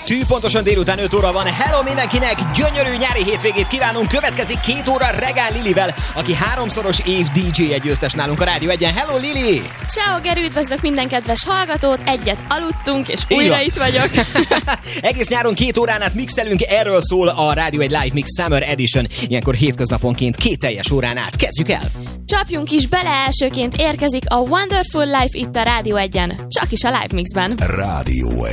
2, pontosan délután 5 óra van. Hello mindenkinek, gyönyörű nyári hétvégét kívánunk. Következik 2 óra Regán Lilivel, aki 3-szoros év DJ-je győztes nálunk a Rádió 1-en. Hello Lili! Ciao Gerő, üdvözlök minden kedves hallgatót, egyet aludtunk, és újra itt vagyok. Egész nyáron 2 órán át mixelünk, erről szól a Rádió 1 Live Mix Summer Edition. Ilyenkor hétköznaponként 2 teljes órán át. Kezdjük el! Csapjunk is bele, elsőként érkezik a Wonderful Life itt a Rádió 1-en, csak is a Live Mixben. Rádió 1.